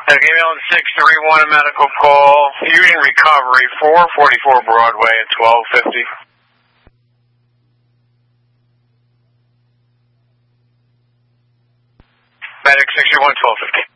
Email 631, a medical call. Fusion Recovery, 444 Broadway at 1250. Medic 631, 1250.